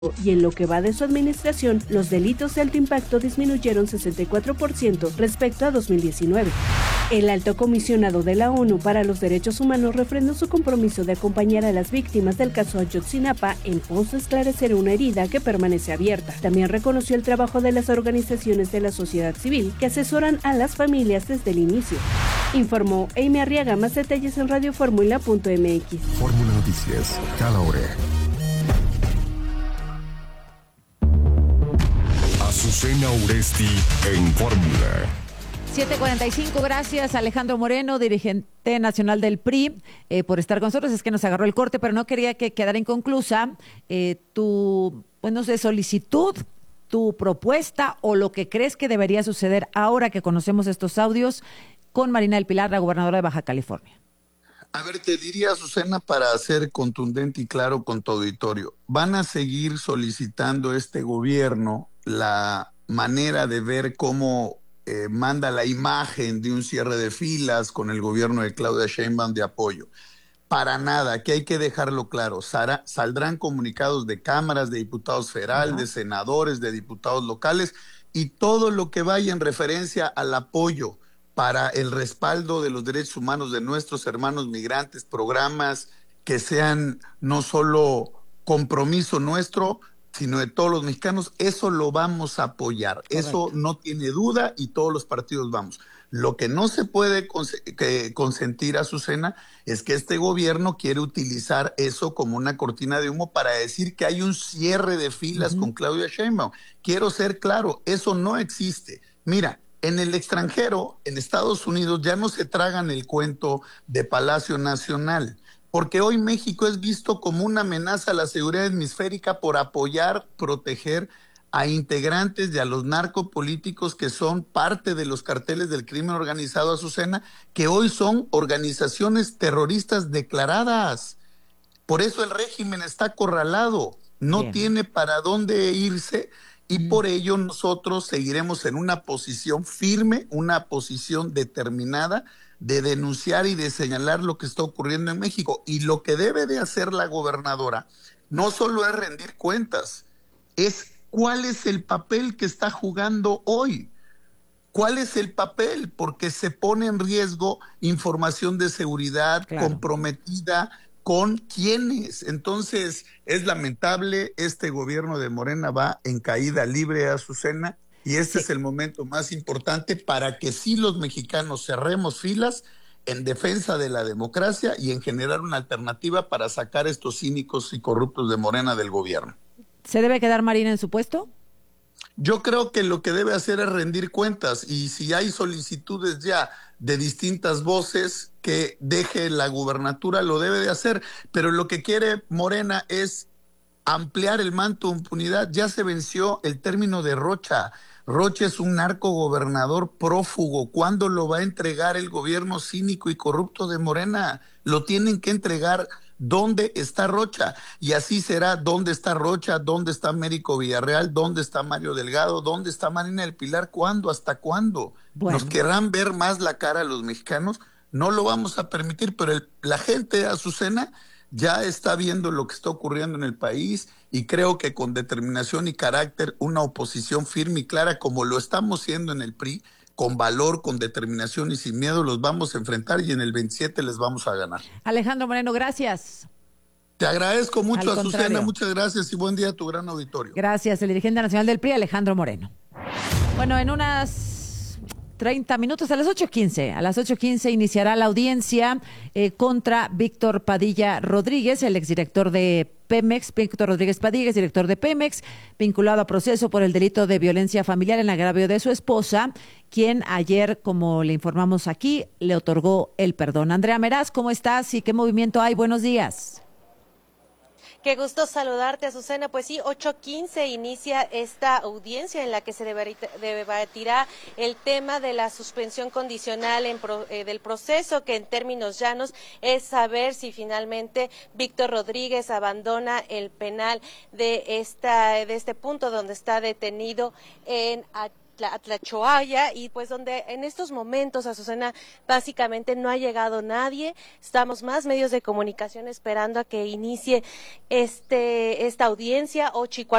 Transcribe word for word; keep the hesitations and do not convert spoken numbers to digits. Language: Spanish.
y en lo que va de su administración, los delitos de alto impacto disminuyeron sesenta y cuatro por ciento respecto a dos mil diecinueve. El alto comisionado de la ONU para los Derechos Humanos refrendó su compromiso de acompañar a las víctimas del caso Ayotzinapa en pos de esclarecer una herida que permanece abierta. También reconoció el trabajo de las organizaciones de la sociedad civil que asesoran a las familias desde el inicio. Informó Amy Arriaga. Más detalles en radio fórmula punto m x. Fórmula Noticias, cada hora. Azucena Uresti en Fórmula. siete cuarenta y cinco, gracias Alejandro Moreno, dirigente nacional del P R I, eh, por estar con nosotros. Es que nos agarró el corte, pero no quería que quedara inconclusa eh, tu, pues no sé, solicitud, tu propuesta o lo que crees que debería suceder ahora que conocemos estos audios con Marina del Pilar, la gobernadora de Baja California. A ver, te diría, Azucena, para ser contundente y claro con tu auditorio, van a seguir solicitando este gobierno la manera de ver cómo eh, manda la imagen de un cierre de filas con el gobierno de Claudia Sheinbaum de apoyo. Para nada, que hay que dejarlo claro. Sara, saldrán comunicados de cámaras, de diputados federales, de senadores, de diputados locales y todo lo que vaya en referencia al apoyo para el respaldo de los derechos humanos de nuestros hermanos migrantes, programas que sean no solo compromiso nuestro, sino de todos los mexicanos, eso lo vamos a apoyar. Correcto. Eso no tiene duda y todos los partidos vamos. Lo que no se puede cons- que consentir, Azucena, es que este gobierno quiere utilizar eso como una cortina de humo para decir que hay un cierre de filas uh-huh. con Claudia Sheinbaum. Quiero ser claro, eso no existe. Mira, en el extranjero, en Estados Unidos, ya no se tragan el cuento de Palacio Nacional, porque hoy México es visto como una amenaza a la seguridad hemisférica por apoyar, proteger a integrantes y a los narcopolíticos que son parte de los carteles del crimen organizado, Azucena, que hoy son organizaciones terroristas declaradas. Por eso el régimen está acorralado, no Bien. tiene para dónde irse. Y por ello nosotros seguiremos en una posición firme, una posición determinada de denunciar y de señalar lo que está ocurriendo en México. Y lo que debe de hacer la gobernadora no solo es rendir cuentas, es cuál es el papel que está jugando hoy. ¿Cuál es el papel? Porque se pone en riesgo información de seguridad claro. comprometida con quiénes. Entonces, es lamentable, este gobierno de Morena va en caída libre, Azucena, y este sí. es el momento más importante para que sí los mexicanos cerremos filas en defensa de la democracia y en generar una alternativa para sacar estos cínicos y corruptos de Morena del gobierno. ¿Se debe quedar Marina en su puesto? Yo creo que lo que debe hacer es rendir cuentas, y si hay solicitudes ya de distintas voces que deje la gubernatura, lo debe de hacer, pero lo que quiere Morena es ampliar el manto de impunidad. Ya se venció el término de Rocha. Rocha es un narcogobernador prófugo. ¿Cuándo lo va a entregar el gobierno cínico y corrupto de Morena? Lo tienen que entregar. ¿Dónde está Rocha? Y así será. ¿Dónde está Rocha? ¿Dónde está Américo Villarreal? ¿Dónde está Mario Delgado? ¿Dónde está Marina del Pilar? ¿Cuándo? ¿Hasta cuándo? Bueno. ¿Nos querrán ver más la cara a los mexicanos? No lo vamos a permitir, pero el, la gente, Azucena, ya está viendo lo que está ocurriendo en el país y creo que con determinación y carácter, una oposición firme y clara como lo estamos haciendo en el P R I, con valor, con determinación y sin miedo los vamos a enfrentar y en el veintisiete les vamos a ganar. Alejandro Moreno, gracias. Te agradezco mucho, Azucena, muchas gracias y buen día a tu gran auditorio. Gracias, el dirigente nacional del P R I, Alejandro Moreno. Bueno, en unas treinta minutos, a las ocho quince, a las ocho quince iniciará la audiencia eh, contra Víctor Padilla Rodríguez, el exdirector de Pemex. Víctor Rodríguez Padilla, director de Pemex, vinculado a proceso por el delito de violencia familiar en agravio de su esposa, quien ayer, como le informamos aquí, le otorgó el perdón. Andrea Meraz, ¿cómo estás y qué movimiento hay? Buenos días. Qué gusto saludarte, Azucena. Pues sí, ocho quince inicia esta audiencia en la que se debatirá el tema de la suspensión condicional en pro, eh, del proceso, que en términos llanos es saber si finalmente Víctor Rodríguez abandona el penal de esta de este punto donde está detenido en Atla, Atlachoaya, y pues donde en estos momentos, Azucena, básicamente no ha llegado nadie. Estamos más medios de comunicación esperando a que inicie este esta audiencia, ocho y cuarto